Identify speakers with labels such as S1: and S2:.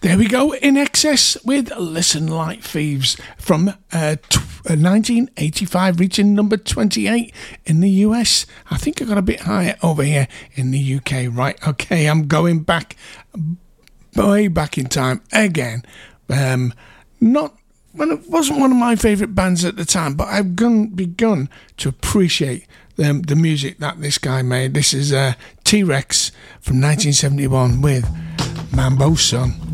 S1: There we go, In Excess with Listen Like Thieves from 1985, reaching number 28 in the US. I think I got a bit higher over here in the UK. Right, okay, I'm going back, way back in time again. Not when it wasn't one of my favourite bands at the time, but I've begun to appreciate the music that this guy made. This is T-Rex from 1971 with Mambo Son.